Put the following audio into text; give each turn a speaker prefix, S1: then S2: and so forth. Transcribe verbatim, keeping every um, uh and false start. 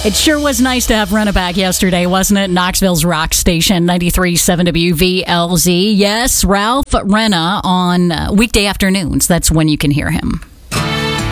S1: It sure was nice to have Renna back yesterday, wasn't it? Knoxville's rock station, ninety-three point seven W V L Z. Yes, Ralph Renna on uh, weekday afternoons. That's when you can hear him.